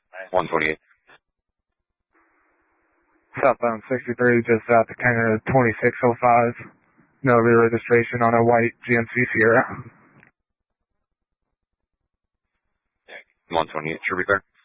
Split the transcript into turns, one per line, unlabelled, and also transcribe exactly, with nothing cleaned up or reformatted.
one twenty-eight.
Southbound sixty-three, just out to Kenner twenty-six oh five. No re-registration on a white G M C Sierra.
one twenty-eight, should be there.